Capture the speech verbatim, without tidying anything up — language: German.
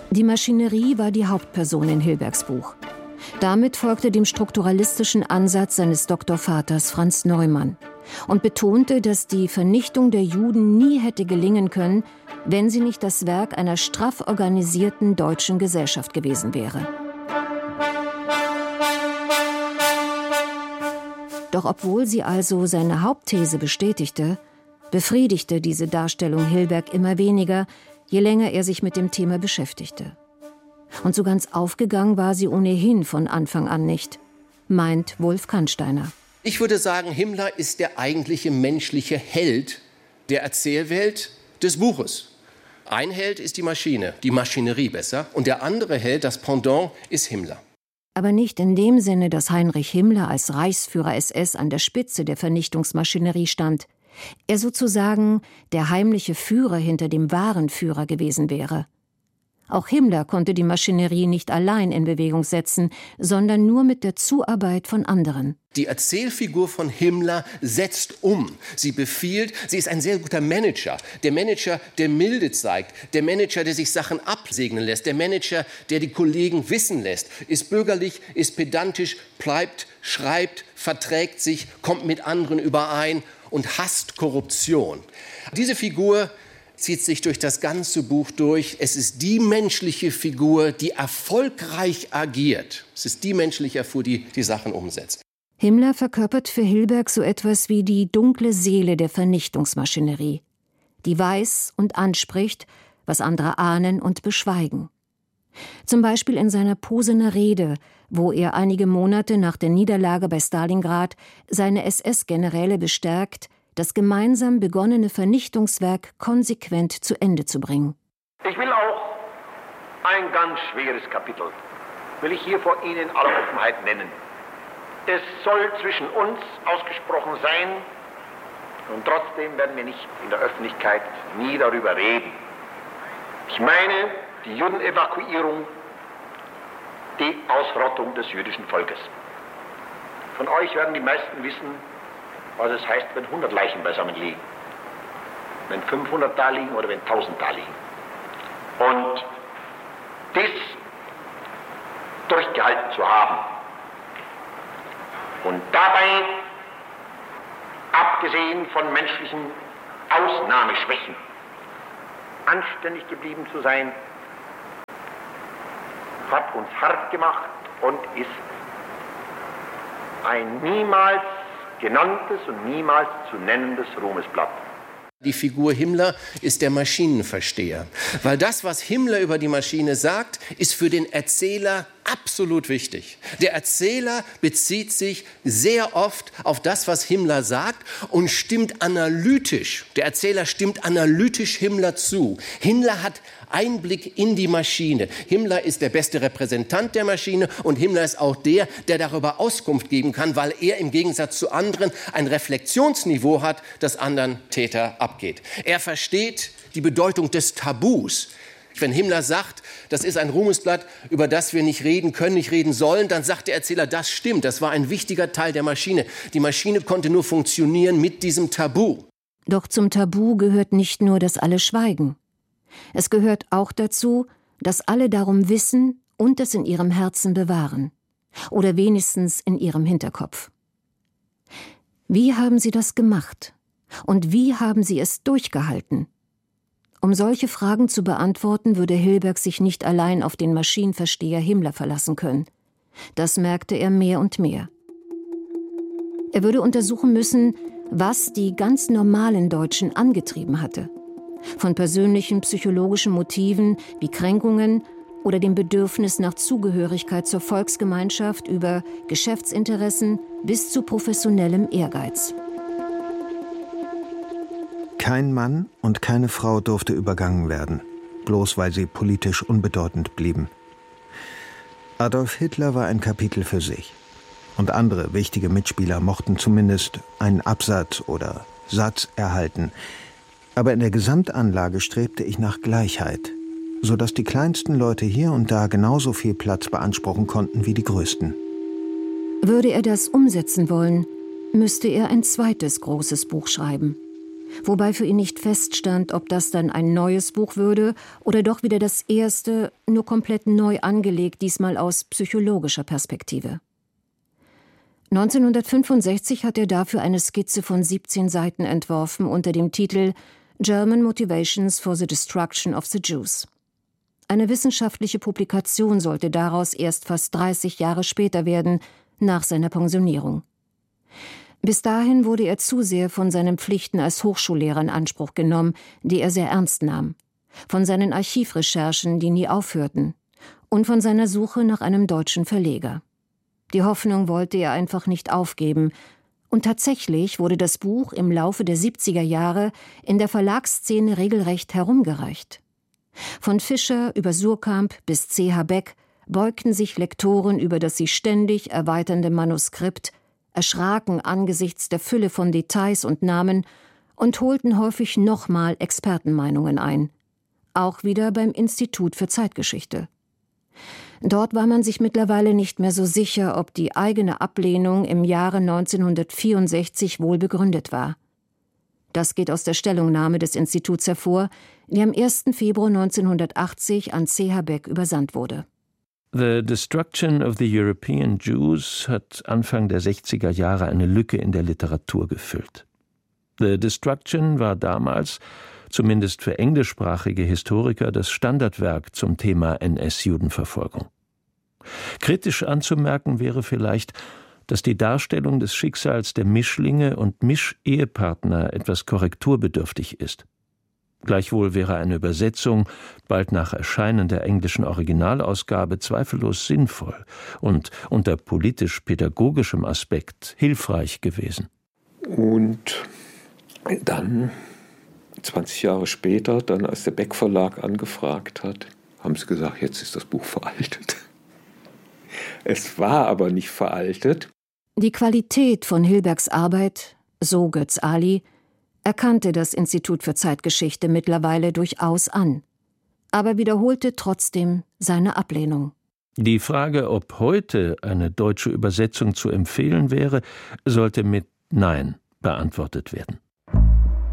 Die Maschinerie war die Hauptperson in Hilbergs Buch. Damit folgte dem strukturalistischen Ansatz seines Doktorvaters Franz Neumann und betonte, dass die Vernichtung der Juden nie hätte gelingen können, wenn sie nicht das Werk einer straff organisierten deutschen Gesellschaft gewesen wäre. Doch obwohl sie also seine Hauptthese bestätigte, befriedigte diese Darstellung Hilberg immer weniger, je länger er sich mit dem Thema beschäftigte. Und so ganz aufgegangen war sie ohnehin von Anfang an nicht, meint Wolf Kannsteiner. Ich würde sagen, Himmler ist der eigentliche menschliche Held der Erzählwelt des Buches. Ein Held ist die Maschine, die Maschinerie besser, und der andere Held, das Pendant, ist Himmler. Aber nicht in dem Sinne, dass Heinrich Himmler als Reichsführer S S an der Spitze der Vernichtungsmaschinerie stand. Er sozusagen der heimliche Führer hinter dem wahren Führer gewesen wäre. Auch Himmler konnte die Maschinerie nicht allein in Bewegung setzen, sondern nur mit der Zuarbeit von anderen. Die Erzählfigur von Himmler setzt um. Sie befiehlt, sie ist ein sehr guter Manager. Der Manager, der Milde zeigt, der Manager, der sich Sachen absegnen lässt, der Manager, der die Kollegen wissen lässt, ist bürgerlich, ist pedantisch, bleibt, schreibt, verträgt sich, kommt mit anderen überein und hasst Korruption. Diese Figur zieht sich durch das ganze Buch durch. Es ist die menschliche Figur, die erfolgreich agiert. Es ist die menschliche Figur, die die Sachen umsetzt. Himmler verkörpert für Hilberg so etwas wie die dunkle Seele der Vernichtungsmaschinerie, die weiß und anspricht, was andere ahnen und beschweigen. Zum Beispiel in seiner Posener Rede, wo er einige Monate nach der Niederlage bei Stalingrad seine S S-Generäle bestärkt, das gemeinsam begonnene Vernichtungswerk konsequent zu Ende zu bringen. Ich will auch ein ganz schweres Kapitel, will ich hier vor Ihnen in aller Offenheit nennen. Es soll zwischen uns ausgesprochen sein und trotzdem werden wir nicht in der Öffentlichkeit nie darüber reden. Ich meine die Judenevakuierung, die Ausrottung des jüdischen Volkes. Von euch werden die meisten wissen, was es heißt, wenn hundert Leichen beisammen liegen, wenn fünfhundert da liegen oder wenn tausend da liegen. Und dies durchgehalten zu haben und dabei, abgesehen von menschlichen Ausnahmeschwächen, anständig geblieben zu sein, hat uns hart gemacht und ist ein niemals genanntes und niemals zu nennendes Ruhmesblatt. Die Figur Himmler ist der Maschinenversteher, weil das, was Himmler über die Maschine sagt, ist für den Erzähler absolut wichtig. Der Erzähler bezieht sich sehr oft auf das, was Himmler sagt und stimmt analytisch. Der Erzähler stimmt analytisch Himmler zu. Himmler hat Einblick in die Maschine. Himmler ist der beste Repräsentant der Maschine und Himmler ist auch der, der darüber Auskunft geben kann, weil er im Gegensatz zu anderen ein Reflexionsniveau hat, das anderen Täter abgeht. Er versteht die Bedeutung des Tabus. Wenn Himmler sagt, das ist ein Ruhmesblatt, über das wir nicht reden können, nicht reden sollen, dann sagt der Erzähler, das stimmt, das war ein wichtiger Teil der Maschine. Die Maschine konnte nur funktionieren mit diesem Tabu. Doch zum Tabu gehört nicht nur, dass alle schweigen. Es gehört auch dazu, dass alle darum wissen und es in ihrem Herzen bewahren. Oder wenigstens in ihrem Hinterkopf. Wie haben sie das gemacht? Und wie haben sie es durchgehalten? Um solche Fragen zu beantworten, würde Hilberg sich nicht allein auf den Maschinenversteher Himmler verlassen können. Das merkte er mehr und mehr. Er würde untersuchen müssen, was die ganz normalen Deutschen angetrieben hatte. Von persönlichen psychologischen Motiven wie Kränkungen oder dem Bedürfnis nach Zugehörigkeit zur Volksgemeinschaft über Geschäftsinteressen bis zu professionellem Ehrgeiz. Kein Mann und keine Frau durfte übergangen werden, bloß weil sie politisch unbedeutend blieben. Adolf Hitler war ein Kapitel für sich. Und andere wichtige Mitspieler mochten zumindest einen Absatz oder Satz erhalten. Aber in der Gesamtanlage strebte ich nach Gleichheit, sodass die kleinsten Leute hier und da genauso viel Platz beanspruchen konnten wie die größten. Würde er das umsetzen wollen, müsste er ein zweites großes Buch schreiben. wobei für ihn nicht feststand, ob das dann ein neues Buch würde oder doch wieder das erste, nur komplett neu angelegt, diesmal aus psychologischer Perspektive. neunzehnhundertfünfundsechzig hat er dafür eine Skizze von siebzehn Seiten entworfen unter dem Titel German Motivations for the Destruction of the Jews. Eine wissenschaftliche Publikation sollte daraus erst fast dreißig Jahre später werden, nach seiner Pensionierung. Bis dahin wurde er zu sehr von seinen Pflichten als Hochschullehrer in Anspruch genommen, die er sehr ernst nahm, von seinen Archivrecherchen, die nie aufhörten, und von seiner Suche nach einem deutschen Verleger. Die Hoffnung wollte er einfach nicht aufgeben, und tatsächlich wurde das Buch im Laufe der siebziger Jahre in der Verlagsszene regelrecht herumgereicht. Von Fischer über Suhrkamp bis C H Beck beugten sich Lektoren über das sich ständig erweiternde Manuskript, erschraken angesichts der Fülle von Details und Namen und holten häufig nochmal Expertenmeinungen ein, auch wieder beim Institut für Zeitgeschichte. Dort war man sich mittlerweile nicht mehr so sicher, ob die eigene Ablehnung im Jahre neunzehnhundertvierundsechzig wohl begründet war. Das geht aus der Stellungnahme des Instituts hervor, die am ersten Februar neunzehnhundertachtzig an C H Beck übersandt wurde. The Destruction of the European Jews hat Anfang der sechziger Jahre eine Lücke in der Literatur gefüllt. The Destruction war damals, zumindest für englischsprachige Historiker, das Standardwerk zum Thema N S-Judenverfolgung. Kritisch anzumerken wäre vielleicht, dass die Darstellung des Schicksals der Mischlinge und Mischehepartner etwas korrekturbedürftig ist. Gleichwohl wäre eine Übersetzung, bald nach Erscheinen der englischen Originalausgabe, zweifellos sinnvoll und unter politisch-pädagogischem Aspekt hilfreich gewesen. Und dann, zwanzig Jahre später, dann als der Beck Verlag angefragt hat, haben sie gesagt, jetzt ist das Buch veraltet. Es war aber nicht veraltet. Die Qualität von Hilbergs Arbeit, so Götz Ali, erkannte das Institut für Zeitgeschichte mittlerweile durchaus an, aber wiederholte trotzdem seine Ablehnung. Die Frage, ob heute eine deutsche Übersetzung zu empfehlen wäre, sollte mit Nein beantwortet werden.